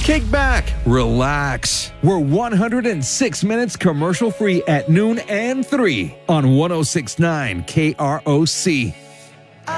Kick back, relax. We're 106 minutes commercial free at noon and 3 on 1069 KROC.